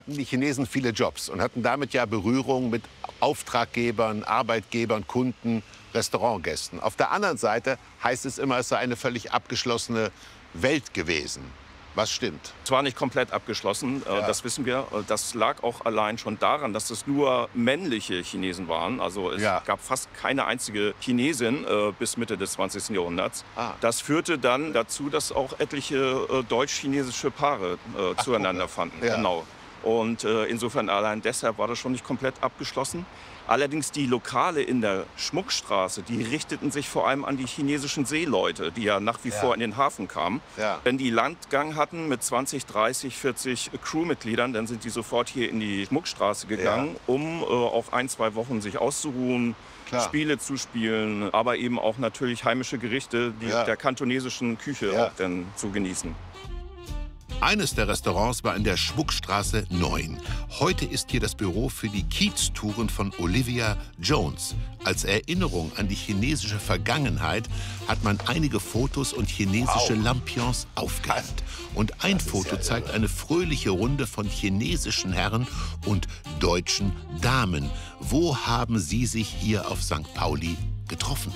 Die Chinesen viele Jobs und hatten damit ja Berührung mit Auftraggebern, Arbeitgebern, Kunden, Restaurantgästen. Auf der anderen Seite heißt es immer, es sei eine völlig abgeschlossene Welt gewesen. Was stimmt? Es war nicht komplett abgeschlossen, das wissen wir. Das lag auch allein schon daran, dass es nur männliche Chinesen waren. Also es gab fast keine einzige Chinesin bis Mitte des 20. Jahrhunderts. Das führte dann dazu, dass auch etliche deutsch-chinesische Paare zueinander fanden. Genau. Und insofern allein deshalb war das schon nicht komplett abgeschlossen. Allerdings die Lokale in der Schmuckstraße, die richteten sich vor allem an die chinesischen Seeleute, die ja nach wie vor in den Hafen kamen. Wenn die Landgang hatten mit 20, 30, 40 Crewmitgliedern, dann sind die sofort hier in die Schmuckstraße gegangen, um auch 1, 2 Wochen sich auszuruhen, Spiele zu spielen, aber eben auch natürlich heimische Gerichte der kantonesischen Küche auch dann zu genießen. Eines der Restaurants war in der Schmuckstraße 9. Heute ist hier das Büro für die Kiez-Touren von Olivia Jones. Als Erinnerung an die chinesische Vergangenheit hat man einige Fotos und chinesische Lampions aufgehängt. Und ein Foto zeigt eine fröhliche Runde von chinesischen Herren und deutschen Damen. Wo haben Sie sich hier auf St. Pauli getroffen?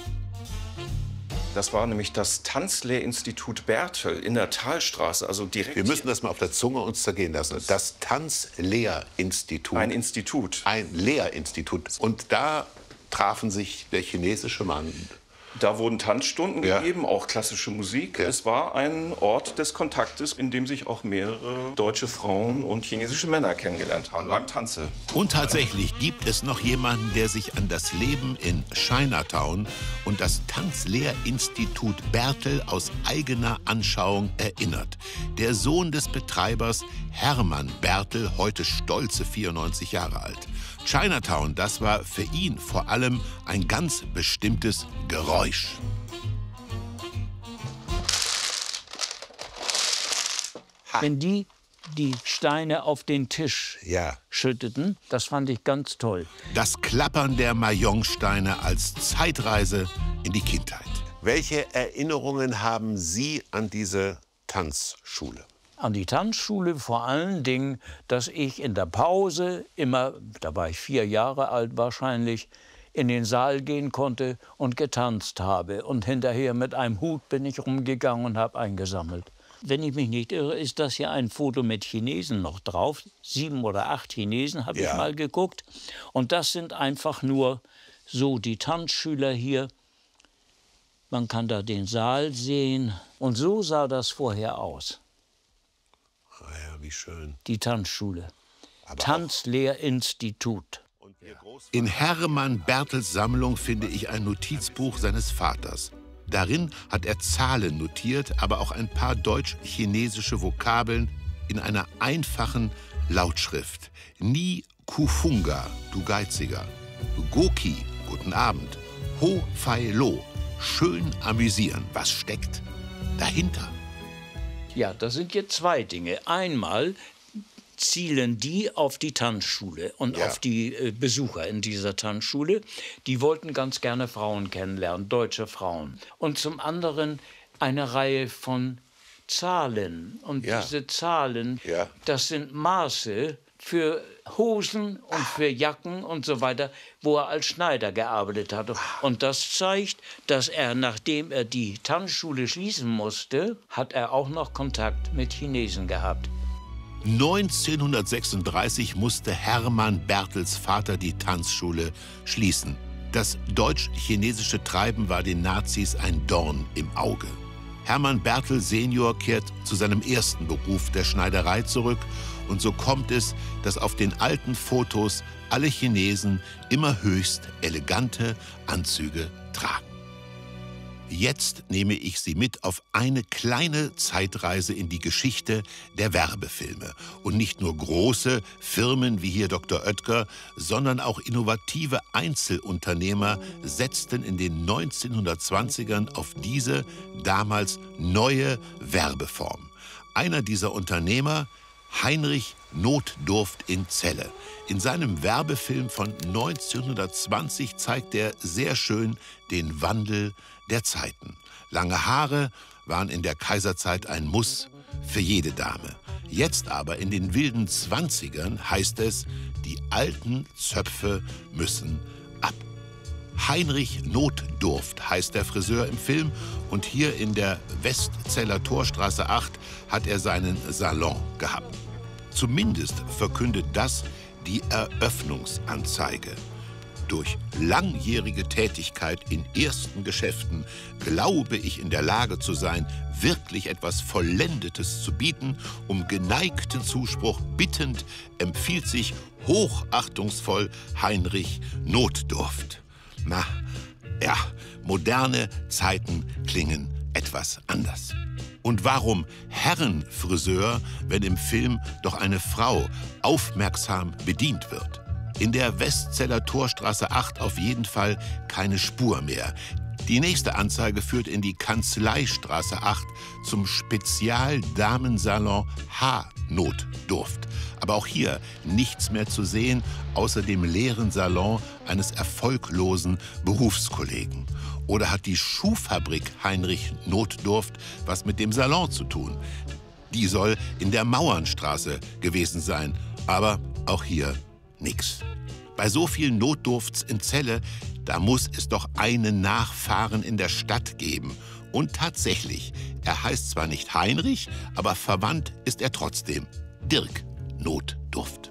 Das war nämlich das Tanzlehrinstitut Bertel in der Talstraße, also direkt. Wir müssen das mal auf der Zunge uns zergehen lassen. Das Tanzlehrinstitut. Ein Institut. Ein Lehrinstitut. Und da trafen sich der chinesische Mann. Da wurden Tanzstunden gegeben, auch klassische Musik. Es war ein Ort des Kontaktes, in dem sich auch mehrere deutsche Frauen und chinesische Männer kennengelernt haben beim Tanze. Und tatsächlich gibt es noch jemanden, der sich an das Leben in Chinatown und das Tanzlehrinstitut Bertel aus eigener Anschauung erinnert. Der Sohn des Betreibers, Hermann Bertel, heute stolze 94 Jahre alt. Chinatown, das war für ihn vor allem ein ganz bestimmtes Geräusch. Wenn die Steine auf den Tisch schütteten, das fand ich ganz toll. Das Klappern der Mahjongsteine als Zeitreise in die Kindheit. Welche Erinnerungen haben Sie an diese Tanzschule? An die Tanzschule vor allen Dingen, dass ich in der Pause immer, da war ich 4 Jahre alt wahrscheinlich, in den Saal gehen konnte und getanzt habe. Und hinterher mit einem Hut bin ich rumgegangen und habe eingesammelt. Wenn ich mich nicht irre, ist das hier ein Foto mit Chinesen noch drauf. 7 oder 8 Chinesen habe ich mal geguckt. Und das sind einfach nur so die Tanzschüler hier. Man kann da den Saal sehen. Und so sah das vorher aus. Ja, wie schön. Die Tanzschule. Tanzlehrinstitut. In Hermann Bertels Sammlung finde ich ein Notizbuch seines Vaters. Darin hat er Zahlen notiert, aber auch ein paar deutsch-chinesische Vokabeln in einer einfachen Lautschrift. Ni Kufunga, du Geiziger. Goki, guten Abend. Ho Fai Lo, schön amüsieren. Was steckt dahinter? Ja, das sind jetzt 2 Dinge. Einmal zielen die auf die Tanzschule und auf die Besucher in dieser Tanzschule. Die wollten ganz gerne Frauen kennenlernen, deutsche Frauen. Und zum anderen eine Reihe von Zahlen. Und diese Zahlen, das sind Maße für Hosen und für Jacken und so weiter, wo er als Schneider gearbeitet hatte. Und das zeigt, dass er, nachdem er die Tanzschule schließen musste, hat er auch noch Kontakt mit Chinesen gehabt. 1936 musste Hermann Bertels Vater die Tanzschule schließen. Das deutsch-chinesische Treiben war den Nazis ein Dorn im Auge. Hermann Bertel Senior kehrt zu seinem ersten Beruf der Schneiderei zurück. Und so kommt es, dass auf den alten Fotos alle Chinesen immer höchst elegante Anzüge tragen. Jetzt nehme ich Sie mit auf eine kleine Zeitreise in die Geschichte der Werbefilme. Und nicht nur große Firmen wie hier Dr. Oetker, sondern auch innovative Einzelunternehmer setzten in den 1920ern auf diese damals neue Werbeform. Einer dieser Unternehmer, Heinrich Notdurft in Celle. In seinem Werbefilm von 1920 zeigt er sehr schön den Wandel der Zeiten. Lange Haare waren in der Kaiserzeit ein Muss. für jede Dame. Jetzt aber in den wilden 20ern heißt es, die alten Zöpfe müssen ab. Heinrich Notdurft heißt der Friseur im Film und hier in der Westzeller Torstraße 8 hat er seinen Salon gehabt. Zumindest verkündet das die Eröffnungsanzeige. Durch langjährige Tätigkeit in ersten Geschäften glaube ich in der Lage zu sein, wirklich etwas Vollendetes zu bieten. Um geneigten Zuspruch bittend empfiehlt sich hochachtungsvoll Heinrich Notdurft. Na, ja, moderne Zeiten klingen etwas anders. Und warum Herrenfriseur, wenn im Film doch eine Frau aufmerksam bedient wird? In der Westzeller Torstraße 8 auf jeden Fall keine Spur mehr. Die nächste Anzeige führt in die Kanzleistraße 8 zum Spezial-Damensalon H-Notdurft. Aber auch hier nichts mehr zu sehen, außer dem leeren Salon eines erfolglosen Berufskollegen. Oder hat die Schuhfabrik Heinrich Notdurft was mit dem Salon zu tun? Die soll in der Mauernstraße gewesen sein, aber auch hier nix. Bei so vielen Notdurfts in Celle, da muss es doch einen Nachfahren in der Stadt geben. Und tatsächlich, er heißt zwar nicht Heinrich, aber verwandt ist er trotzdem. Dirk Notdurft.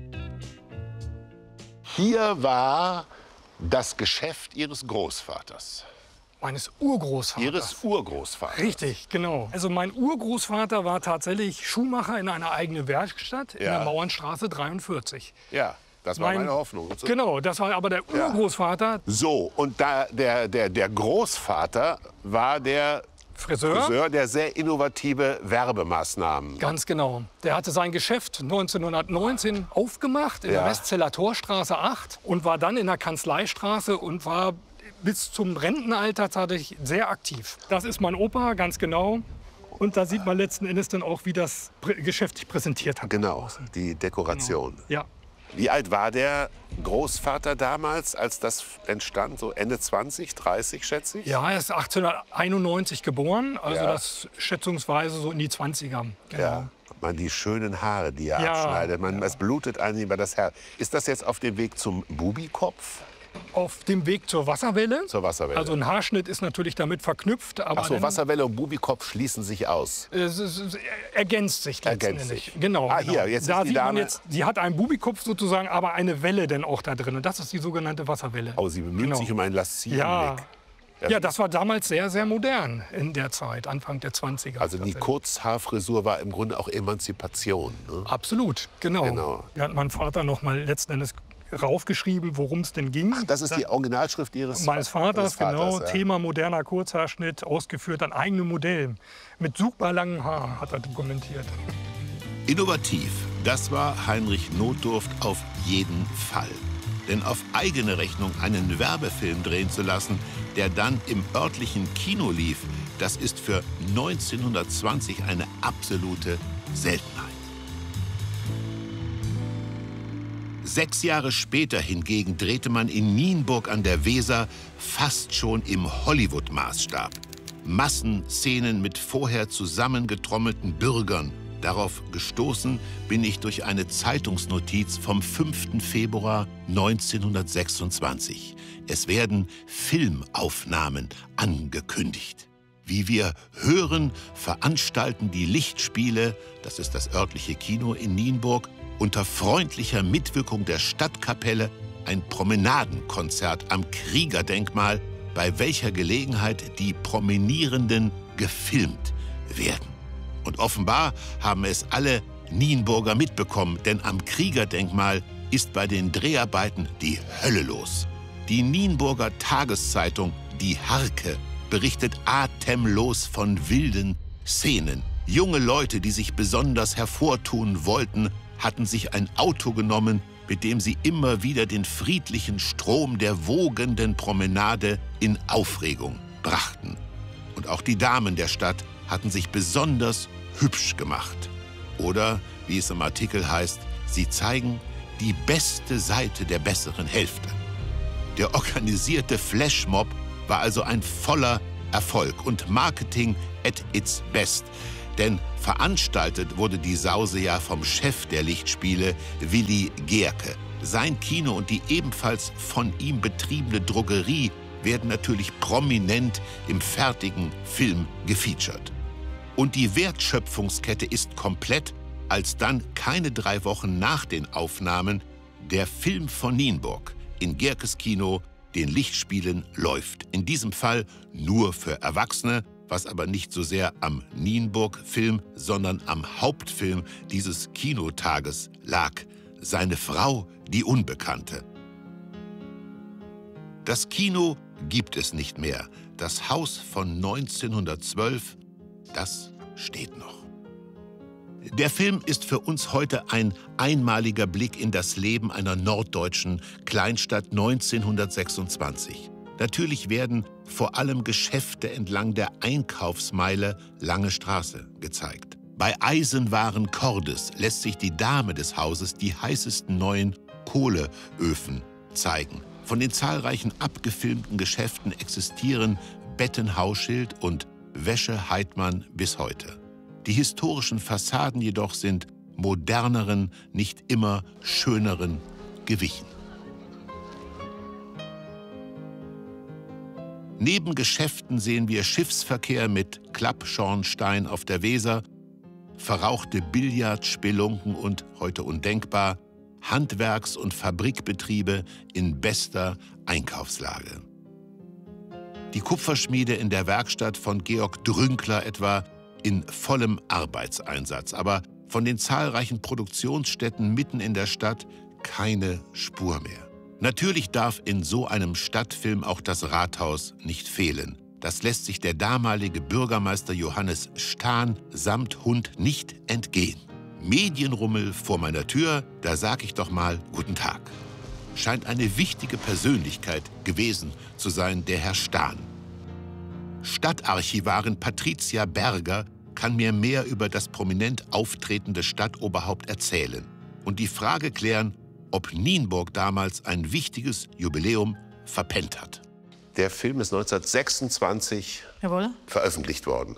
Hier war das Geschäft Ihres Großvaters. Meines Urgroßvaters. Ihres Urgroßvaters. Richtig, genau. Also mein Urgroßvater war tatsächlich Schuhmacher in einer eigenen Werkstatt in der Mauernstraße 43. Ja, das war meine Hoffnung. Genau, das war aber der Urgroßvater. So, und da der Großvater war der Friseur, der sehr innovative Werbemaßnahmen. Ganz genau. Der hatte sein Geschäft 1919 aufgemacht in der Westzeller Torstraße 8 und war dann in der Kanzleistraße und war bis zum Rentenalter tatsächlich sehr aktiv. Das ist mein Opa, ganz genau. Und da sieht man letzten Endes dann auch, wie das Geschäft sich präsentiert hat. Genau, die Dekoration. Genau. Ja. Wie alt war der Großvater damals, als das entstand? So Ende 20, 30, schätze ich? Ja, er ist 1891 geboren, also das schätzungsweise so in die 20er. Genau. Ja. Man, die schönen Haare, die er abschneidet. Es blutet einem über das Herz. Ist das jetzt auf dem Weg zum Bubikopf? Auf dem Weg zur Wasserwelle. Zur Wasserwelle. Also ein Haarschnitt ist natürlich damit verknüpft. Aber ach so, Wasserwelle und Bubikopf schließen sich aus. Es ergänzt sich letztendlich. Genau. Ah, hier, jetzt da ist die Dame. Sie hat einen Bubikopf sozusagen, aber eine Welle dann auch da drin. Und das ist die sogenannte Wasserwelle. Oh, sie bemüht sich um ein Lassierweg. Ja, das war damals sehr, sehr modern in der Zeit, Anfang der 20er. Also die Kurzhaarfrisur war im Grunde auch Emanzipation. Ne? Absolut, genau. Da hat mein Vater noch mal letzten Endes raufgeschrieben, worum es denn ging. Ach, das ist die Originalschrift meines Vaters, genau. Ja. Thema moderner Kurzhaarschnitt, ausgeführt an eigenem Modell. Mit super langem Haar, hat er dokumentiert. Innovativ, das war Heinrich Notdurft auf jeden Fall. Denn auf eigene Rechnung einen Werbefilm drehen zu lassen, der dann im örtlichen Kino lief, das ist für 1920 eine absolute Seltenheit. 6 Jahre später hingegen drehte man in Nienburg an der Weser fast schon im Hollywood-Maßstab. Massenszenen mit vorher zusammengetrommelten Bürgern. Darauf gestoßen bin ich durch eine Zeitungsnotiz vom 5. Februar 1926. Es werden Filmaufnahmen angekündigt. Wie wir hören, veranstalten die Lichtspiele, das ist das örtliche Kino in Nienburg, unter freundlicher Mitwirkung der Stadtkapelle ein Promenadenkonzert am Kriegerdenkmal, bei welcher Gelegenheit die Promenierenden gefilmt werden. Und offenbar haben es alle Nienburger mitbekommen, denn am Kriegerdenkmal ist bei den Dreharbeiten die Hölle los. Die Nienburger Tageszeitung Die Harke berichtet atemlos von wilden Szenen. Junge Leute, die sich besonders hervortun wollten, hatten sich ein Auto genommen, mit dem sie immer wieder den friedlichen Strom der wogenden Promenade in Aufregung brachten. Und auch die Damen der Stadt hatten sich besonders hübsch gemacht. Oder, wie es im Artikel heißt, sie zeigen die beste Seite der besseren Hälfte. Der organisierte Flashmob war also ein voller Erfolg und Marketing at its best. Denn veranstaltet wurde die Sause ja vom Chef der Lichtspiele, Willi Gehrke. Sein Kino und die ebenfalls von ihm betriebene Drogerie werden natürlich prominent im fertigen Film gefeatured. Und die Wertschöpfungskette ist komplett, als dann keine 3 Wochen nach den Aufnahmen der Film von Nienburg in Gehrkes Kino, den Lichtspielen, läuft. In diesem Fall nur für Erwachsene, was aber nicht so sehr am Nienburg-Film, sondern am Hauptfilm dieses Kinotages lag: Seine Frau, die Unbekannte. Das Kino gibt es nicht mehr. Das Haus von 1912, das steht noch. Der Film ist für uns heute ein einmaliger Blick in das Leben einer norddeutschen Kleinstadt 1926. Natürlich werden vor allem Geschäfte entlang der Einkaufsmeile Lange Straße gezeigt. Bei Eisenwaren Cordes lässt sich die Dame des Hauses die heißesten neuen Kohleöfen zeigen. Von den zahlreichen abgefilmten Geschäften existieren Bettenhauschild und Wäsche Heidmann bis heute. Die historischen Fassaden jedoch sind moderneren, nicht immer schöneren gewichen. Neben Geschäften sehen wir Schiffsverkehr mit Klappschornstein auf der Weser, verrauchte Billardspelunken und, heute undenkbar, Handwerks- und Fabrikbetriebe in bester Einkaufslage. Die Kupferschmiede in der Werkstatt von Georg Drünkler etwa in vollem Arbeitseinsatz, aber von den zahlreichen Produktionsstätten mitten in der Stadt keine Spur mehr. Natürlich darf in so einem Stadtfilm auch das Rathaus nicht fehlen. Das lässt sich der damalige Bürgermeister Johannes Stahn samt Hund nicht entgehen. Medienrummel vor meiner Tür, da sag ich doch mal guten Tag. Scheint eine wichtige Persönlichkeit gewesen zu sein, der Herr Stahn. Stadtarchivarin Patricia Berger kann mir mehr über das prominent auftretende Stadtoberhaupt erzählen und die Frage klären, ob Nienburg damals ein wichtiges Jubiläum verpennt hat. Der Film ist 1926 veröffentlicht worden.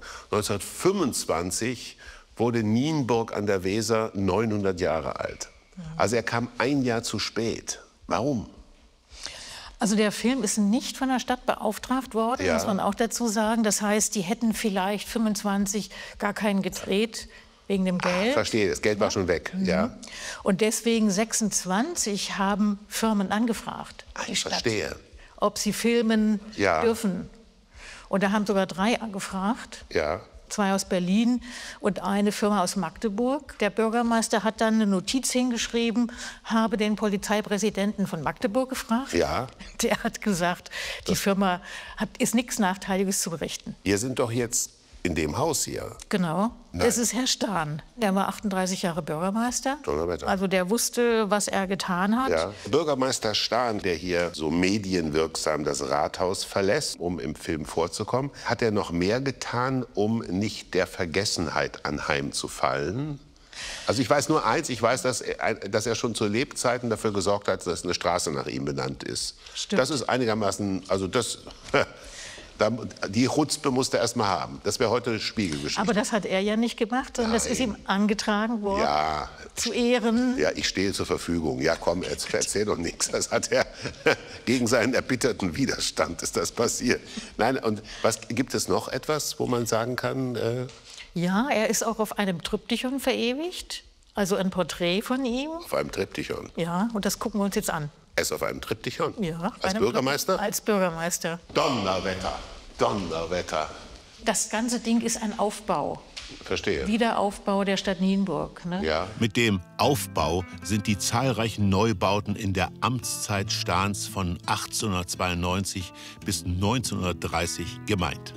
1925 wurde Nienburg an der Weser 900 Jahre alt. Also er kam ein Jahr zu spät. Warum? Also der Film ist nicht von der Stadt beauftragt worden, muss man auch dazu sagen. Das heißt, die hätten vielleicht 25 gar keinen gedreht wegen dem Geld. Verstehe, das Geld war schon weg. Ja. Und deswegen 26 haben Firmen angefragt. Ich verstehe. Ob sie filmen dürfen. Und da haben sogar 3 angefragt. Ja. 2 aus Berlin und eine Firma aus Magdeburg. Der Bürgermeister hat dann eine Notiz hingeschrieben, habe den Polizeipräsidenten von Magdeburg gefragt. Ja. Der hat gesagt, die Firma ist nichts Nachteiliges zu berichten. Wir sind doch jetzt in dem Haus hier. Genau. Nein. Das ist Herr Stahn. Der war 38 Jahre Bürgermeister. Also der wusste, was er getan hat. Ja. Bürgermeister Stahn, der hier so medienwirksam das Rathaus verlässt, um im Film vorzukommen, hat er noch mehr getan, um nicht der Vergessenheit anheimzufallen? Also ich weiß nur eins, ich weiß, dass er schon zu Lebzeiten dafür gesorgt hat, dass eine Straße nach ihm benannt ist. Stimmt. Das ist einigermaßen, also das... Die Chutzpe musste er erst mal haben. Das wäre heute eine Spiegelgeschichte. Aber das hat er ja nicht gemacht, sondern das ist ihm angetragen worden. Ja. Zu Ehren. Ja, ich stehe zur Verfügung. Ja, komm, erzähl doch nichts. Das hat er gegen seinen erbitterten Widerstand ist das passiert. Nein, und gibt es noch etwas, wo man sagen kann? Ja, er ist auch auf einem Triptychon verewigt. Also ein Porträt von ihm. Auf einem Triptychon? Ja, und das gucken wir uns jetzt an. Er ist auf einem Triptychon? Ja. Als Bürgermeister? Als Bürgermeister. Donnerwetter, Donnerwetter. Das ganze Ding ist ein Aufbau. Verstehe. Wiederaufbau der Stadt Nienburg. Ne? Ja. Mit dem Aufbau sind die zahlreichen Neubauten in der Amtszeit Stahns von 1892 bis 1930 gemeint.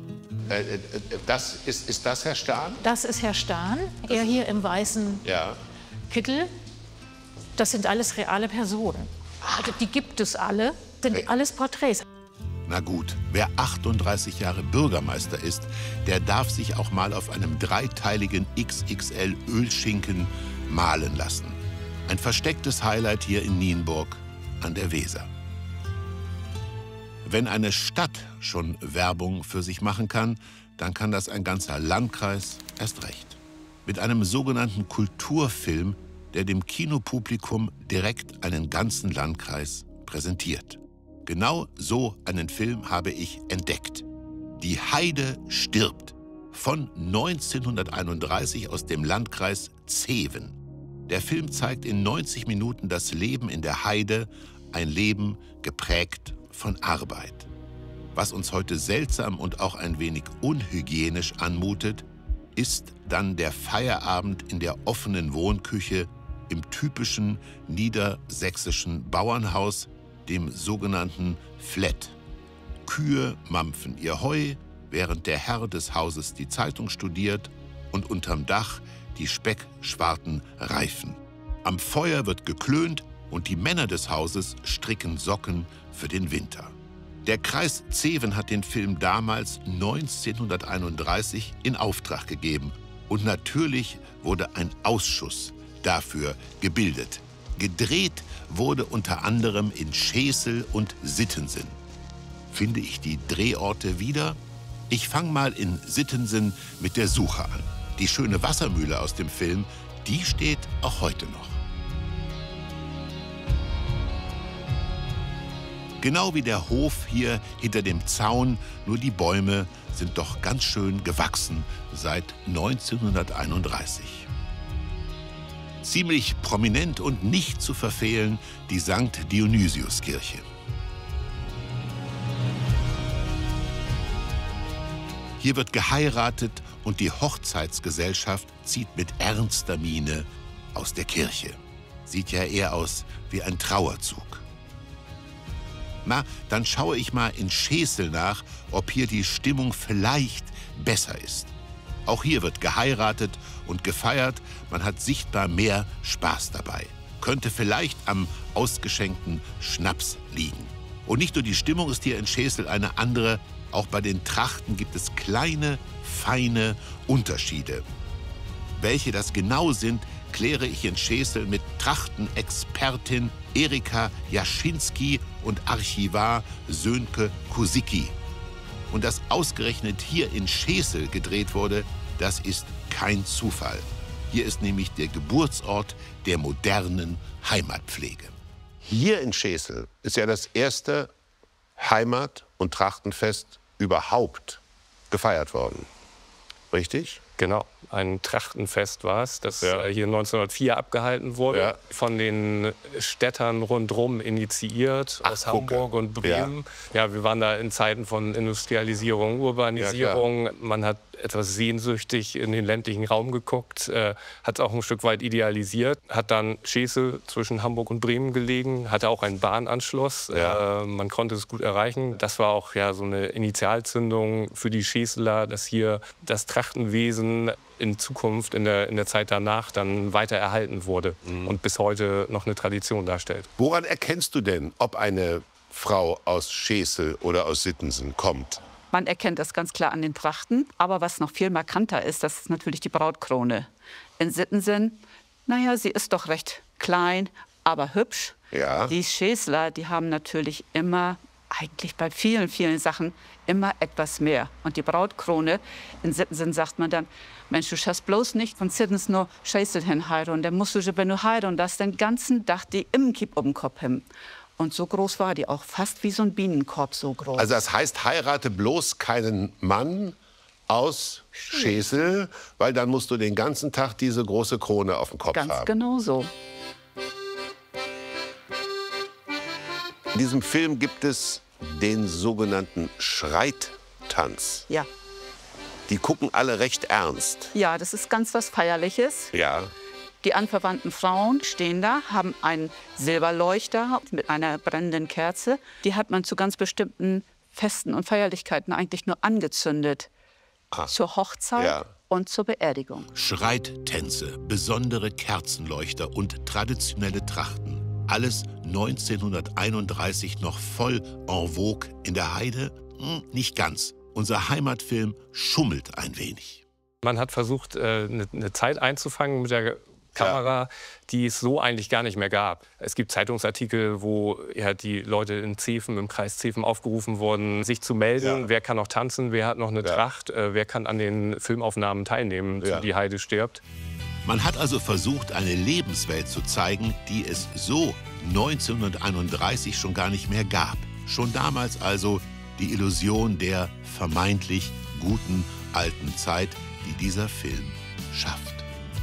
Ist das Herr Stahn? Das ist Herr Stahn. Er hier im weißen Kittel. Das sind alles reale Personen. Also die gibt es alle. Das sind alles Porträts. Na gut, wer 38 Jahre Bürgermeister ist, der darf sich auch mal auf einem 3-teiligen XXL Ölschinken malen lassen. Ein verstecktes Highlight hier in Nienburg an der Weser. Wenn eine Stadt schon Werbung für sich machen kann, dann kann das ein ganzer Landkreis erst recht. Mit einem sogenannten Kulturfilm, der dem Kinopublikum direkt einen ganzen Landkreis präsentiert. Genau so einen Film habe ich entdeckt. Die Heide stirbt von 1931 aus dem Landkreis Zeven. Der Film zeigt in 90 Minuten das Leben in der Heide, ein Leben geprägt von Arbeit. Was uns heute seltsam und auch ein wenig unhygienisch anmutet, ist dann der Feierabend in der offenen Wohnküche im typischen niedersächsischen Bauernhaus, dem sogenannten Flett. Kühe mampfen ihr Heu, während der Herr des Hauses die Zeitung studiert und unterm Dach die Speckschwarten reifen. Am Feuer wird geklönt und die Männer des Hauses stricken Socken für den Winter. Der Kreis Zeven hat den Film damals 1931 in Auftrag gegeben und natürlich wurde ein Ausschuss dafür gebildet. Gedreht wurde unter anderem in Schesel und Sittensen. Finde ich die Drehorte wieder? Ich fange mal in Sittensen mit der Suche an. Die schöne Wassermühle aus dem Film, die steht auch heute noch. Genau wie der Hof hier hinter dem Zaun, nur die Bäume sind doch ganz schön gewachsen seit 1931. Ziemlich prominent und nicht zu verfehlen die St. Dionysiuskirche. Hier wird geheiratet und die Hochzeitsgesellschaft zieht mit ernster Miene aus der Kirche. Sieht ja eher aus wie ein Trauerzug. Na, dann schaue ich mal in Schesel nach, ob hier die Stimmung vielleicht besser ist. Auch hier wird geheiratet und gefeiert, man hat sichtbar mehr Spaß dabei. Könnte vielleicht am ausgeschenkten Schnaps liegen. Und nicht nur die Stimmung ist hier in Schesel eine andere, auch bei den Trachten gibt es kleine, feine Unterschiede. Welche das genau sind, kläre ich in Schesel mit Trachtenexpertin Erika Jaschinski und Archivar Sönke Kusicki. Und dass ausgerechnet hier in Schesel gedreht wurde, das ist kein Zufall. Hier ist nämlich der Geburtsort der modernen Heimatpflege. Hier in Schesel ist ja das erste Heimat- und Trachtenfest überhaupt gefeiert worden. Richtig? Genau, ein Trachtenfest war es, das hier 1904 abgehalten wurde, von den Städtern rundherum initiiert, aus Hamburg und Bremen. Ja, wir waren da in Zeiten von Industrialisierung, Urbanisierung. Man hat etwas sehnsüchtig in den ländlichen Raum geguckt, hat es auch ein Stück weit idealisiert, hat dann Schesel zwischen Hamburg und Bremen gelegen, hatte auch einen Bahnanschluss, man konnte es gut erreichen. Das war auch so eine Initialzündung für die Scheseler, dass hier das Trachtenwesen in Zukunft, in der Zeit danach, dann weiter erhalten wurde und bis heute noch eine Tradition darstellt. Woran erkennst du denn, ob eine Frau aus Schesel oder aus Sittensen kommt? Man erkennt das ganz klar an den Trachten. Aber was noch viel markanter ist, das ist natürlich die Brautkrone. In Sittensen, naja, sie ist doch recht klein, aber hübsch. Ja. Die Schesler, die haben natürlich immer, eigentlich bei vielen, vielen Sachen, immer etwas mehr. Und die Brautkrone, in Sittensen sagt man dann, Mensch, du schaffst bloß nicht von Sittens nur Schesel hin heiraten. Dann musst du, wenn du heiraten, das den ganzen Tag die im Kipp um den Kopf hin. Und so groß war die auch, fast wie so ein Bienenkorb so groß. Also das heißt, heirate bloß keinen Mann aus Schesel, weil dann musst du den ganzen Tag diese große Krone auf dem Kopf haben. Ganz genau so. In diesem Film gibt es den sogenannten Schreittanz. Ja. Die gucken alle recht ernst. Ja, das ist ganz was Feierliches. Ja. Die anverwandten Frauen stehen da, haben einen Silberleuchter mit einer brennenden Kerze. Die hat man zu ganz bestimmten Festen und Feierlichkeiten eigentlich nur angezündet. Zur Hochzeit und zur Beerdigung. Schreittänze, besondere Kerzenleuchter und traditionelle Trachten. Alles 1931 noch voll en vogue in der Heide? Nicht ganz. Unser Heimatfilm schummelt ein wenig. Man hat versucht, eine Zeit einzufangen mit der Kamera, die es so eigentlich gar nicht mehr gab. Es gibt Zeitungsartikel, wo die Leute in Zeven, im Kreis Zeven aufgerufen wurden, sich zu melden. Wer kann noch tanzen, wer hat noch eine Tracht, wer kann an den Filmaufnahmen teilnehmen, zu Die Heide stirbt. Man hat also versucht, eine Lebenswelt zu zeigen, die es so 1931 schon gar nicht mehr gab. Schon damals also die Illusion der vermeintlich guten alten Zeit, die dieser Film schafft.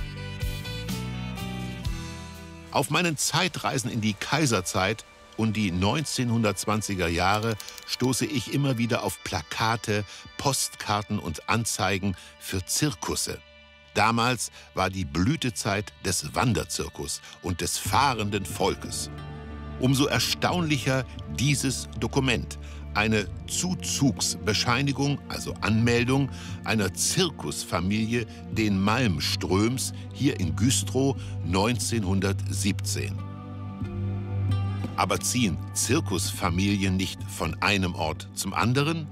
Auf meinen Zeitreisen in die Kaiserzeit und die 1920er Jahre stoße ich immer wieder auf Plakate, Postkarten und Anzeigen für Zirkusse. Damals war die Blütezeit des Wanderzirkus und des fahrenden Volkes. Umso erstaunlicher dieses Dokument. Eine Zuzugsbescheinigung, also Anmeldung, einer Zirkusfamilie, den Malmströms, hier in Güstrow 1917. Aber ziehen Zirkusfamilien nicht von einem Ort zum anderen?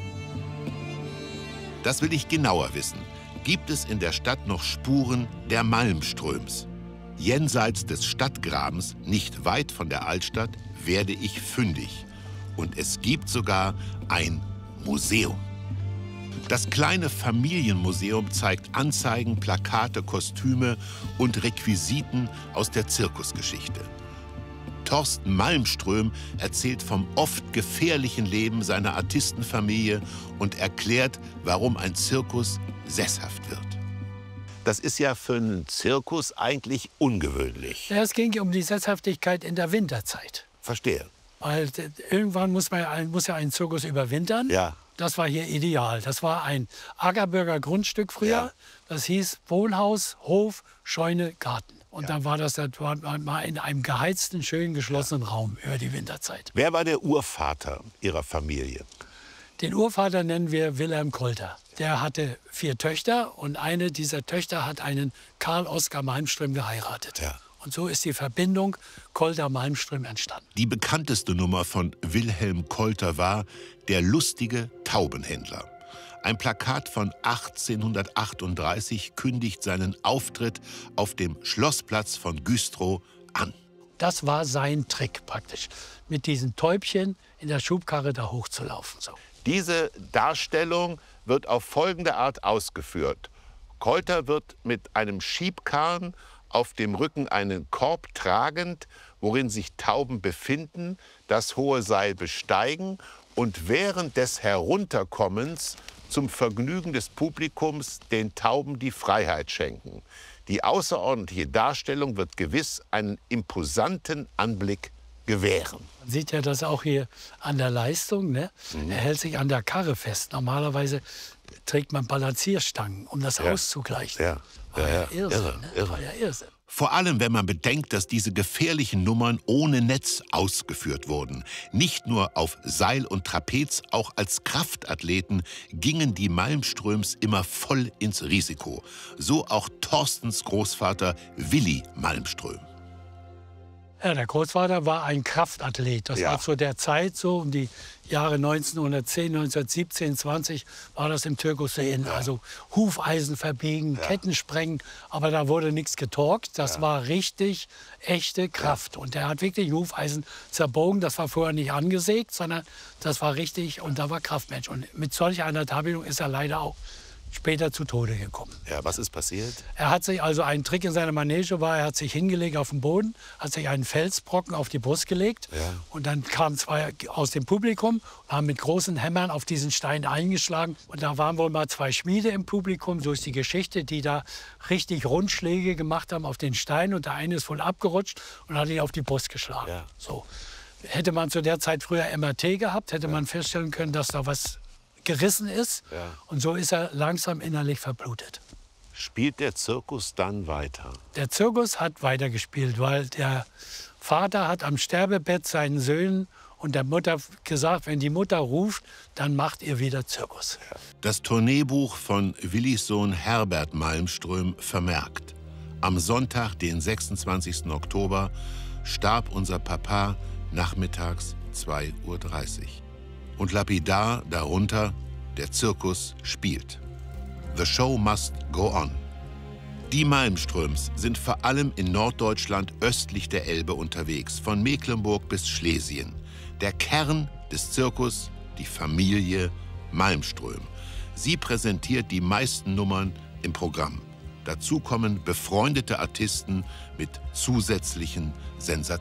Das will ich genauer wissen. Gibt es in der Stadt noch Spuren der Malmströms? Jenseits des Stadtgrabens, nicht weit von der Altstadt, werde ich fündig. Und es gibt sogar ein Museum. Das kleine Familienmuseum zeigt Anzeigen, Plakate, Kostüme und Requisiten aus der Zirkusgeschichte. Thorsten Malmström erzählt vom oft gefährlichen Leben seiner Artistenfamilie und erklärt, warum ein Zirkus sesshaft wird. Das ist ja für einen Zirkus eigentlich ungewöhnlich. Ja, es ging um die Sesshaftigkeit in der Winterzeit. Verstehe. Weil irgendwann muss ja ein Zirkus überwintern. Ja. Das war hier ideal. Das war ein Ackerbürger Grundstück früher. Ja. Das hieß Wohnhaus, Hof, Scheune, Garten. Und dann war das mal in einem geheizten, schön geschlossenen Raum über die Winterzeit. Wer war der Urvater Ihrer Familie? Den Urvater nennen wir Wilhelm Kolter. Der hatte 4 Töchter und eine dieser Töchter hat einen Karl Oskar Malmström geheiratet. Ja. Und so ist die Verbindung Kolter-Malmström entstanden. Die bekannteste Nummer von Wilhelm Kolter war Der lustige Taubenhändler. Ein Plakat von 1838 kündigt seinen Auftritt auf dem Schlossplatz von Güstrow an. Das war sein Trick praktisch, mit diesen Täubchen in der Schubkarre da hochzulaufen. So. Diese Darstellung wird auf folgende Art ausgeführt. Kolter wird mit einem Schiebkarren auf dem Rücken einen Korb tragend, worin sich Tauben befinden, das hohe Seil besteigen und während des Herunterkommens zum Vergnügen des Publikums den Tauben die Freiheit schenken. Die außerordentliche Darstellung wird gewiss einen imposanten Anblick gewähren. Man sieht ja das auch hier an der Leistung. Ne? Er hält sich an der Karre fest. Normalerweise trägt man Balancierstangen, um das auszugleichen. Ja. Irrsinn. Vor allem, wenn man bedenkt, dass diese gefährlichen Nummern ohne Netz ausgeführt wurden. Nicht nur auf Seil und Trapez, auch als Kraftathleten gingen die Malmströms immer voll ins Risiko. So auch Thorstens Großvater Willi Malmström. Ja, der Großvater war ein Kraftathlet. Das war zu der Zeit so, um die Jahre 1910, 1917, 20 war das im Zirkus sehr in. Also Hufeisen verbiegen, Ketten sprengen, aber da wurde nichts getorkt. Das war richtig echte Kraft. Und der hat wirklich Hufeisen zerbogen. Das war vorher nicht angesägt, sondern das war richtig und da war Kraftmensch. Und mit solch einer Darbietung ist er leider auch später zu Tode gekommen. Ja, was ist passiert? Er hat sich also, ein Trick in seiner Manege war, er hat sich hingelegt auf den Boden, hat sich einen Felsbrocken auf die Brust gelegt und dann kamen 2 aus dem Publikum und haben mit großen Hämmern auf diesen Stein eingeschlagen. Und da waren wohl mal 2 Schmiede im Publikum, so ist die Geschichte, die da richtig Rundschläge gemacht haben auf den Stein und der eine ist wohl abgerutscht und hat ihn auf die Brust geschlagen. Ja. So. Hätte man zu der Zeit früher MRT gehabt, hätte man feststellen können, dass da was gerissen ist und so ist er langsam innerlich verblutet. Spielt der Zirkus dann weiter? Der Zirkus hat weitergespielt, weil der Vater hat am Sterbebett seinen Söhnen und der Mutter gesagt, wenn die Mutter ruft, dann macht ihr wieder Zirkus. Das Tourneebuch von Willis Sohn Herbert Malmström vermerkt: Am Sonntag, den 26. Oktober, starb unser Papa nachmittags 2:30 Uhr. Und lapidar darunter: Der Zirkus spielt. The show must go on. Die Malmströms sind vor allem in Norddeutschland östlich der Elbe unterwegs, von Mecklenburg bis Schlesien. Der Kern des Zirkus, die Familie Malmström. Sie präsentiert die meisten Nummern im Programm. Dazu kommen befreundete Artisten mit zusätzlichen Sensationen.